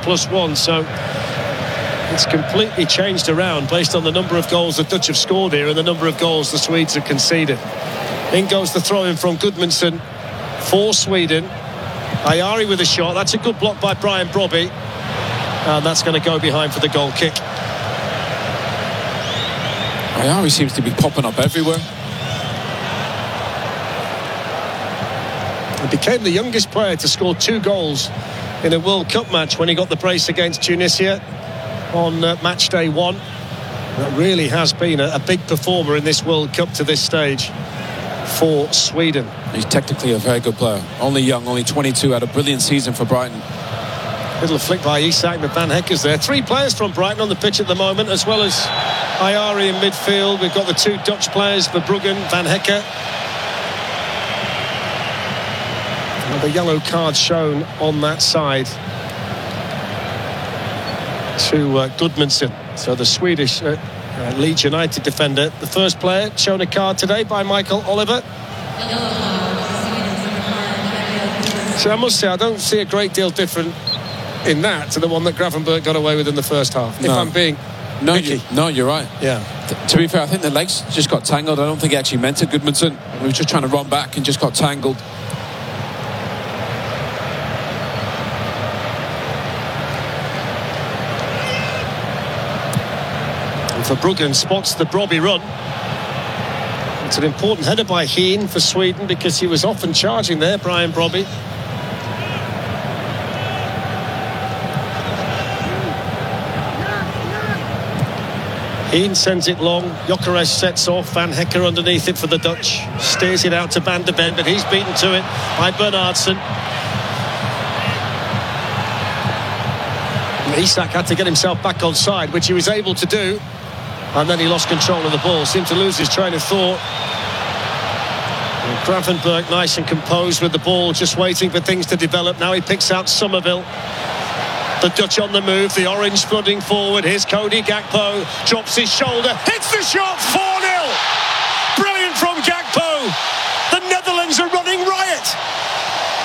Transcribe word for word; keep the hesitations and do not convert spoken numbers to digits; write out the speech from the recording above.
plus one, so it's completely changed around based on the number of goals the Dutch have scored here and the number of goals the Swedes have conceded. In goes the throw-in from Gudmundsson for Sweden. Ayari with a shot. That's a good block by Brian Brobby, and that's going to go behind for the goal kick. Ayari seems to be popping up everywhere. He became the youngest player to score two goals in a World Cup match when he got the brace against Tunisia on uh, match day one. That really has been a, a big performer in this World Cup to this stage for Sweden. He's technically a very good player. Only young, only twenty-two, had a brilliant season for Brighton. Little flick by Isak, but Van Hecke's there. Three players from Brighton on the pitch at the moment, as well as Ayari in midfield. We've got the two Dutch players, Verbruggen, Van Hecke. The yellow card shown on that side to uh, Gudmundsson. So the Swedish uh, uh, Leeds United defender, the first player shown a card today by Michael Oliver. So I must say, I don't see a great deal different in that to the one that Gravenberch got away with in the first half. No. If I'm being no, picky. you, no, you're right. Yeah. Th to be fair, I think the legs just got tangled. I don't think he actually meant it. Gudmundsson, he was just trying to run back and just got tangled. Verbruggen spots the Brobby run. It's an important header by Heen for Sweden because he was often charging there, Brian Brobby. Heen sends it long. Gyökeres sets off. Van Hecke underneath it for the Dutch. Steers it out to Van de Ven, but he's beaten to it by Bernardsson. Isak had to get himself back on side, which he was able to do. And then he lost control of the ball. Seemed to lose his train of thought. And Gravenberch nice and composed with the ball, just waiting for things to develop. Now he picks out Somerville. The Dutch on the move, the orange flooding forward. Here's Cody Gakpo, drops his shoulder, hits the shot, four nil. Brilliant from Gakpo.